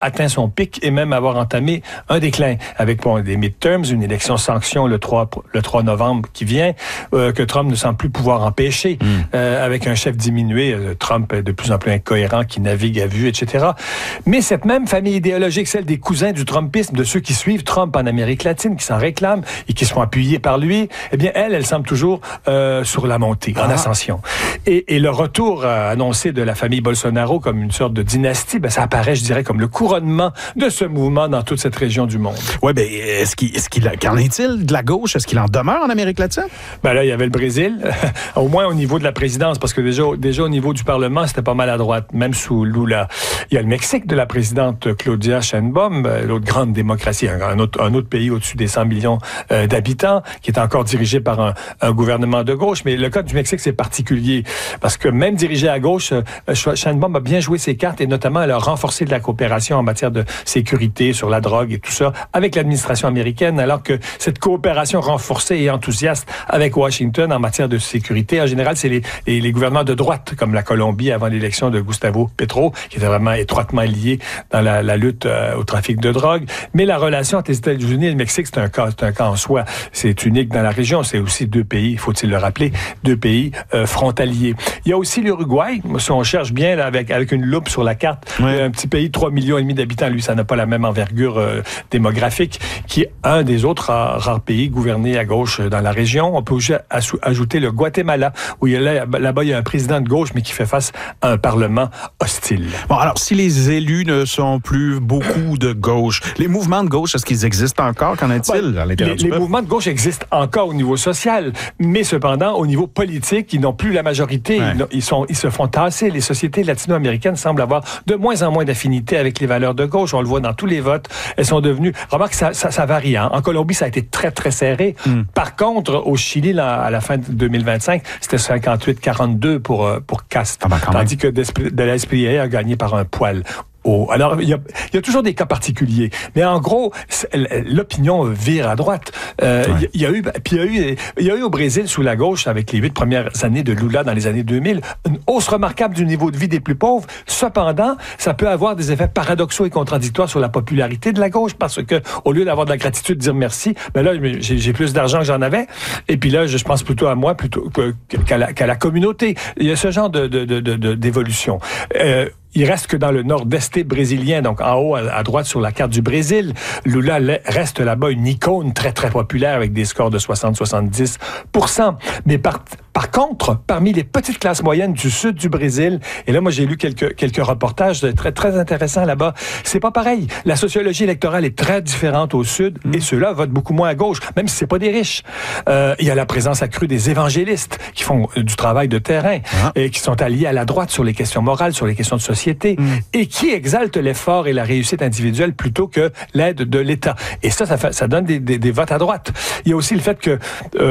atteint son pic et même avoir entamé un déclin avec des midterms, une élection sanction le 3 novembre qui vient, que Trump ne semble plus pouvoir empêcher, avec un chef diminué, Trump de plus en plus incohérent, qui navigue à vue, etc. Mais cette même famille idéologique, celle des cousins du Trumpisme, de ceux qui suivent Trump en Amérique latine, qui s'en réclament et qui sont appuyés par lui, eh bien, elle semble toujours sur la montée, en ascension. Et le retour annoncé de la famille Bolsonaro comme une sorte de dynastie, ça apparaît, je dirais, comme le couronnement de ce mouvement dans toute cette région du monde. Oui, qu'en est-il de la gauche? Est-ce qu'il en demeure en Amérique latine? Là, il y avait le Brésil, au moins au niveau de la présidence, parce que déjà au niveau du Parlement, c'était pas mal à droite, même sous Lula. Il y a le Mexique de la présidente Claudia Sheinbaum, l'autre grande démocratie, un autre pays au-dessus des 100 millions d'habitants, qui est encore dirigé par un gouvernement de gauche. Mais le cas du Mexique, c'est particulier, parce que même dirigé à gauche, Sheinbaum a bien joué ses cartes, et notamment elle a renforcé de la coopération en matière de sécurité sur la drogue et tout ça avec l'administration américaine, alors que cette coopération renforcée et enthousiaste avec Washington en matière de sécurité, en général, c'est les gouvernements de droite, comme la Colombie avant l'élection de Gustavo Petro, qui était vraiment étroitement lié dans la lutte au trafic de drogue. Mais la relation entre les États-Unis et le Mexique, c'est un cas en soi. C'est unique dans la région. C'est aussi deux pays, faut-il le rappeler, deux pays frontaliers. Il y a aussi l'Uruguay. Si on cherche bien là, avec une loupe sur la carte, un petit pays, 3,5 millions d'habitants, lui, ça n'a pas la même envergure démographique, qui est un des autres rares pays gouvernés à gauche dans la région. On peut aussi ajouter le Guatemala, où là-bas, il y a un président de gauche, mais qui fait face à un parlement hostile. Bon, alors, si les élus ne sont plus beaucoup de gauche, les mouvements de gauche, est-ce qu'ils existent encore? Qu'en est-il à l'intérieur du peuple? Les mouvements de gauche existent encore au niveau social, mais cependant, au niveau politique, ils n'ont plus la majorité. Ouais. Ils se font tasser. Les sociétés latino-américaines semblent avoir de moins en moins d'affinité avec les valeurs de gauche. On le voit dans tous les votes. Elles sont devenues... Remarque, ça varie. Hein? En Colombie, ça a été très, très serré. Par contre, au Chili, là, à la fin de 2025, c'était 58-42 pour Cast. Tandis que de l'Esprit a gagné par un poil. Alors, il y a toujours des cas particuliers. Mais en gros, l'opinion vire à droite. Il y a eu au Brésil, sous la gauche, avec les 8 premières années de Lula dans les années 2000, une hausse remarquable du niveau de vie des plus pauvres. Cependant, ça peut avoir des effets paradoxaux et contradictoires sur la popularité de la gauche, parce que, au lieu d'avoir de la gratitude, dire merci, là, j'ai plus d'argent que j'en avais. Et puis là, je pense plutôt à moi, plutôt qu'à la communauté. Il y a ce genre d'évolution. Il reste que dans le nord-est brésilien, donc en haut à droite sur la carte du Brésil, Lula reste là-bas une icône très, très populaire avec des scores de 60-70%. Mais par contre, parmi les petites classes moyennes du sud du Brésil, et là, moi, j'ai lu quelques reportages très, très intéressants là-bas, c'est pas pareil. La sociologie électorale est très différente au sud et ceux-là votent beaucoup moins à gauche, même si c'est pas des riches. Il y a la présence accrue des évangélistes qui font du travail de terrain et qui sont alliés à la droite sur les questions morales, sur les questions de société et qui exaltent l'effort et la réussite individuelle plutôt que l'aide de l'État. Et ça donne des votes à droite. Il y a aussi le fait que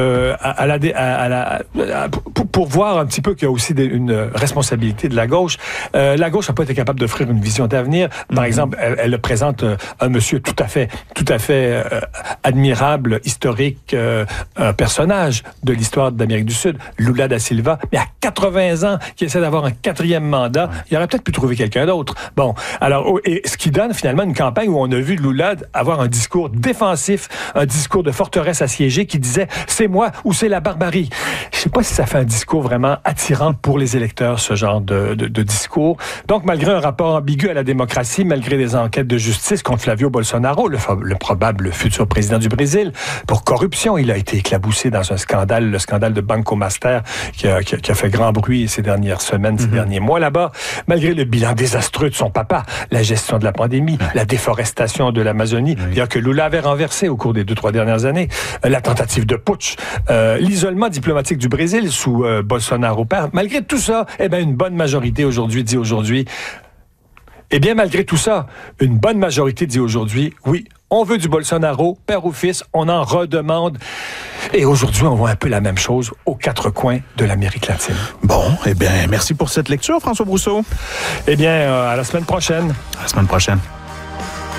pour voir un petit peu qu'il y a aussi une responsabilité de la gauche n'a pas été capable d'offrir une vision d'avenir. Par exemple, elle présente un monsieur tout à fait admirable, historique, un personnage de l'histoire d'Amérique du Sud, Lula da Silva, mais à 80 ans, qui essaie d'avoir un 4e mandat, il aurait peut-être pu trouver quelqu'un d'autre. Bon, alors, et ce qui donne finalement une campagne où on a vu Lula avoir un discours défensif, un discours de forteresse assiégée qui disait « c'est moi ou c'est la barbarie ». Je sais pas si ça fait un discours vraiment attirant pour les électeurs, ce genre de discours. Donc, malgré un rapport ambigu à la démocratie, malgré des enquêtes de justice contre Flavio Bolsonaro, le probable futur président du Brésil, pour corruption, il a été éclaboussé dans un scandale, le scandale de Banco Master, qui a fait grand bruit ces dernières semaines, ces derniers mois là-bas. Malgré le bilan désastreux de son papa, la gestion de la pandémie, la déforestation de l'Amazonie, d'ailleurs que Lula avait renversé au cours des 2-3 dernières années, la tentative de putsch, l'isolement diplomatique du Brésil sous Bolsonaro père. Malgré tout ça, une bonne majorité dit aujourd'hui, malgré tout ça, une bonne majorité dit aujourd'hui, oui, on veut du Bolsonaro, père ou fils, on en redemande. Et aujourd'hui, on voit un peu la même chose aux 4 coins de l'Amérique latine. Bon, merci pour cette lecture, François Brousseau. À la semaine prochaine. À la semaine prochaine.